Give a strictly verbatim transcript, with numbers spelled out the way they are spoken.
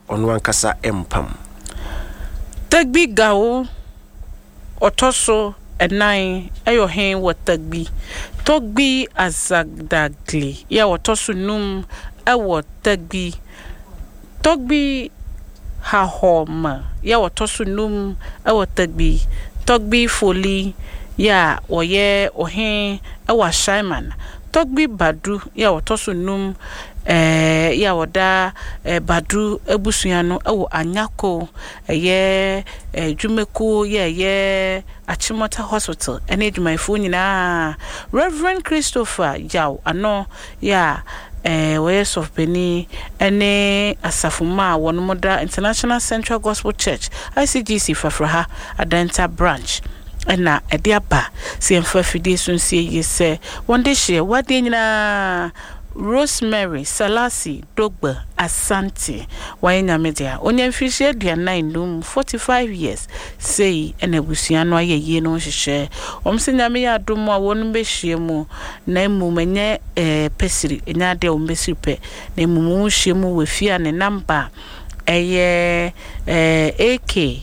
ono ankasa empam. Tagbi gawo otoso enai ayo hen wo tagbi. Togbi azagdagli ya otoso num ewo tagbi. Togbi ha homa ya otoso num ewo tagbi. Togbi foli ya oye ohen ewa shaiman. Togbi badu ya otoso num eh ya oda eh, badu ebusuano ewo anyako eye eh, jumeko ye ye Achimota Hospital ene jumaifo nyina Reverend Christopher yaw ano ya eh West of Beni ene asafuma wonomoda International Central Gospel Church I C G C Fafraha Adenta branch ena ediaba si emfa fidie sunsie yese wonde hye wade nyina Rosemary Salasi Dogba Asante wayenya media onya fishie dia nine num forty-five years say enebusia no ayeye no hwehwe omsenya me ya domo a wonu behwie mu na emu menye eh pesiri enya de ombesiri pe na emu mu hwie mu wefia ne number eye eh A K